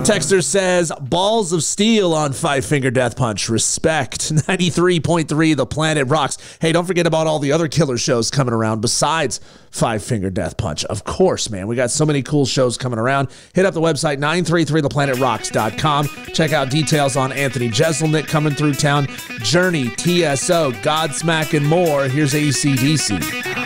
Texter says, balls of steel on Five Finger Death Punch. Respect. 93.3 The Planet Rocks. Hey, don't forget about all the other killer shows coming around besides Five Finger Death Punch. Of course, man. We got so many cool shows coming around. Hit up the website, 933theplanetrocks.com. Check out details on Anthony Jeselnik coming through town, Journey, TSO, Godsmack, and more. Here's AC/DC.